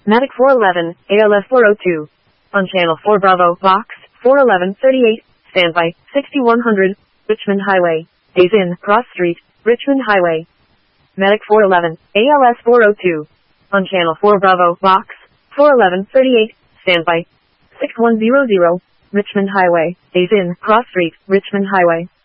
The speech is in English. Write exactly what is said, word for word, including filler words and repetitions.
Medic four eleven, A L S four oh two. On Channel four Bravo, Box, four eleven thirty-eight, standby, sixty-one hundred, Richmond Highway. Days Inn, Cross Street, Richmond Highway. Medic four eleven, A L S four oh two. On Channel four Bravo, Box, four eleven thirty-eight, standby, six one zero zero, Richmond Highway. Days Inn, Cross Street, Richmond Highway.